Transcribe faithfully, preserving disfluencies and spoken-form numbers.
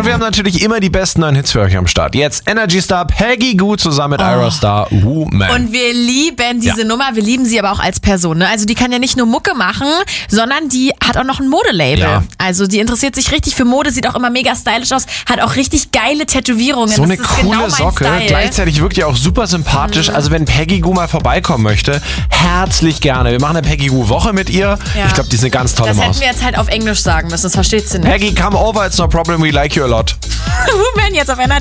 Und wir haben natürlich immer die besten neuen Hits für euch am Start. Jetzt Energy Star Peggy Gou zusammen mit oh. Ira Star, Woman. Und wir lieben diese ja. Nummer, wir lieben sie aber auch als Person. Ne? Also die kann ja nicht nur Mucke machen, sondern die hat auch noch ein Modelabel. Ja. Also die interessiert sich richtig für Mode, sieht auch immer mega stylisch aus, hat auch richtig geile Tätowierungen. So eine das ist coole genau mein Socke, Style. gleichzeitig wirkt die auch super sympathisch. Mhm. Also wenn Peggy Gou mal vorbeikommen möchte, herzlich gerne. Wir machen eine Peggy Gou Woche mit ihr. Ja. Ich glaube, die ist eine ganz tolle das Maus. Das hätten wir jetzt halt auf Englisch sagen müssen, das versteht sie nicht. Peggy, come over, it's no problem, we like you a lot. Woman jetzt auf Energy.